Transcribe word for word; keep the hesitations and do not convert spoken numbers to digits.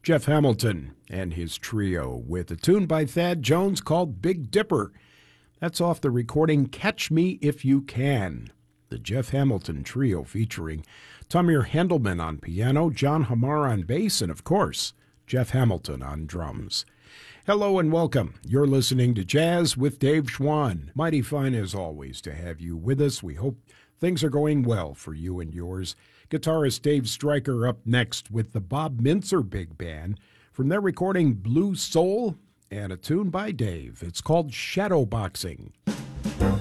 Jeff Hamilton and his trio with a tune by Thad Jones called Big Dipper. That's off the recording Catch Me If You Can. The Jeff Hamilton Trio featuring Tamir Hendelman on piano, John Hamar on bass, and of course, Jeff Hamilton on drums. Hello and welcome. You're listening to Jazz with Dave Schwann. Mighty fine as always to have you with us. We hope things are going well for you and yours. Guitarist Dave Stryker up next with the Bob Mintzer Big Band from their recording Blue Soul and a tune by Dave. It's called Shadowboxing.